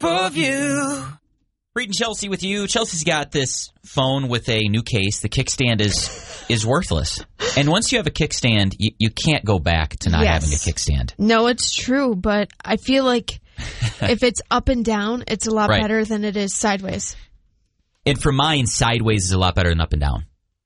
of you. Reed and Chelsea with you. Chelsea's got this phone with a new case. The kickstand is worthless. And once you have a kickstand, you can't go back to not having a kickstand. No, it's true, but I feel like if it's up and down, it's a lot better than it is sideways. And for mine, sideways is a lot better than up and down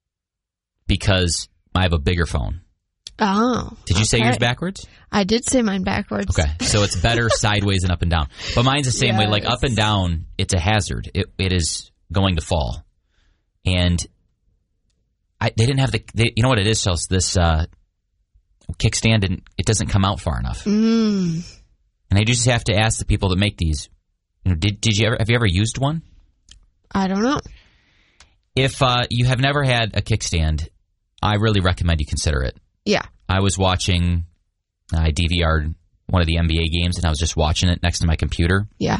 because I have a bigger phone. Oh. Did you say yours backwards? I did say mine backwards. Okay. So it's better sideways than up and down. But mine's the same way. Like up and down, it's a hazard. It is going to fall. And they didn't have you know what it is, Chelsea? This kickstand, it doesn't come out far enough. And I just have to ask the people that make these, have you ever used one? I don't know. If you have never had a kickstand, I really recommend you consider it. Yeah. I was watching, I DVR'd one of the NBA games, and I was just watching it next to my computer. Yeah.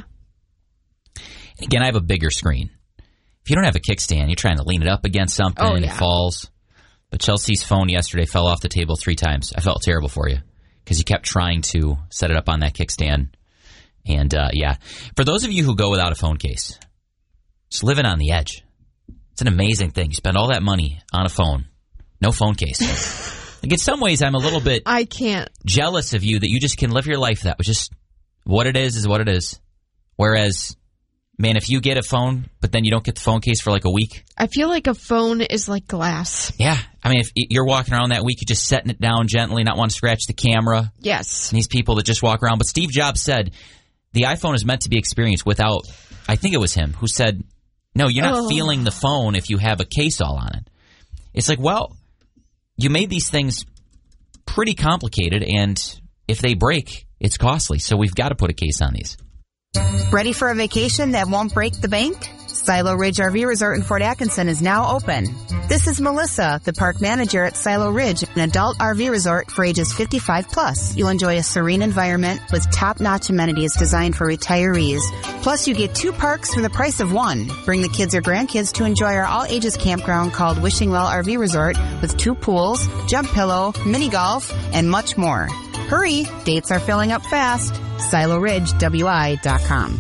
And again, I have a bigger screen. If you don't have a kickstand, you're trying to lean it up against something, and it falls. But Chelsea's phone yesterday fell off the table 3 times. I felt terrible for you because you kept trying to set it up on that kickstand. And, for those of you who go without a phone case, just living on the edge. It's an amazing thing. You spend all that money on a phone, no phone case. Like in some ways, I'm a little bit jealous of you that you just can live your life that way. Just what it is what it is. Whereas, man, if you get a phone, but then you don't get the phone case for like a week. I feel like a phone is like glass. Yeah. I mean, if you're walking around that week, you're just setting it down gently, not want to scratch the camera. Yes. And these people that just walk around. But Steve Jobs said the iPhone is meant to be experienced without, I think it was him, who said, no, you're not feeling the phone if you have a case all on it. It's like, well, you made these things pretty complicated, and if they break, it's costly. So we've got to put a case on these. Ready for a vacation that won't break the bank? Silo Ridge RV Resort in Fort Atkinson is now open. This is Melissa, the park manager at Silo Ridge, an adult RV resort for ages 55 plus. You'll enjoy a serene environment with top-notch amenities designed for retirees. Plus, you get 2 parks for the price of 1. Bring the kids or grandkids to enjoy our all-ages campground called Wishing Well RV Resort with 2 pools, jump pillow, mini golf, and much more. Hurry! Dates are filling up fast. SiloRidgeWI.com.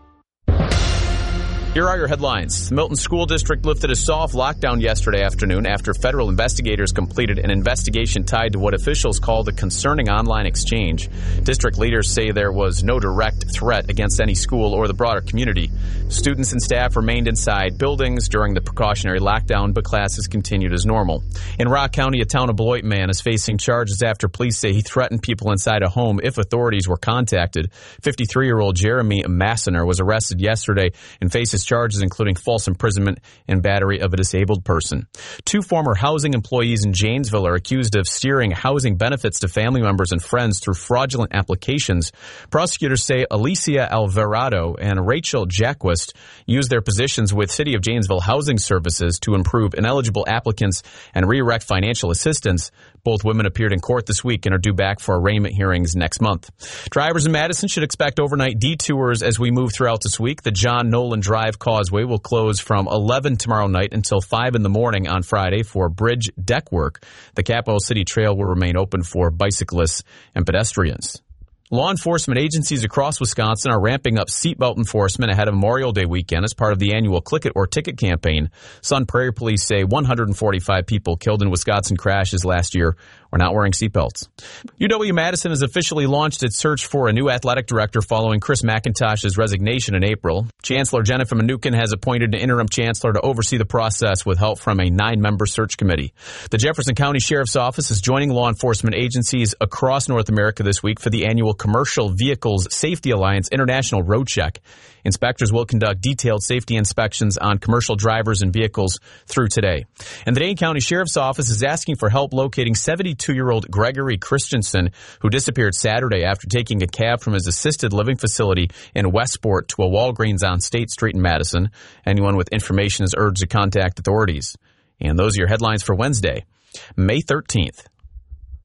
Here are your headlines. The Milton School District lifted a soft lockdown yesterday afternoon after federal investigators completed an investigation tied to what officials called a concerning online exchange. District leaders say there was no direct threat against any school or the broader community. Students and staff remained inside buildings during the precautionary lockdown, but classes continued as normal. In Rock County, a town of Beloit man is facing charges after police say he threatened people inside a home if authorities were contacted. 53-year-old Jeremy Massiner was arrested yesterday and faces charges including false imprisonment and battery of a disabled person. 2 former housing employees in Janesville are accused of steering housing benefits to family members and friends through fraudulent applications. Prosecutors say Alicia Alvarado and Rachel Jacquist used their positions with City of Janesville Housing Services to improve ineligible applicants and redirect financial assistance. Both women appeared in court this week and are due back for arraignment hearings next month. Drivers in Madison should expect overnight detours as we move throughout this week. The John Nolan Drive Causeway will close from 11 tomorrow night until 5 in the morning on Friday for bridge deck work. The Capital City Trail will remain open for bicyclists and pedestrians. Law enforcement agencies across Wisconsin are ramping up seatbelt enforcement ahead of Memorial Day weekend as part of the annual Click It or Ticket campaign. Sun Prairie Police say 145 people killed in Wisconsin crashes last year were not wearing seatbelts. UW-Madison has officially launched its search for a new athletic director following Chris McIntosh's resignation in April. Chancellor Jennifer Mnuchin has appointed an interim chancellor to oversee the process with help from a 9-member search committee. The Jefferson County Sheriff's Office is joining law enforcement agencies across North America this week for the annual Commercial Vehicles Safety Alliance International Road Check. Inspectors will conduct detailed safety inspections on commercial drivers and vehicles through today. And the Dane County Sheriff's Office is asking for help locating 72-year-old Gregory Christensen, who disappeared Saturday after taking a cab from his assisted living facility in Westport to a Walgreens on State Street in Madison. Anyone with information is urged to contact authorities. And those are your headlines for Wednesday, May 13th.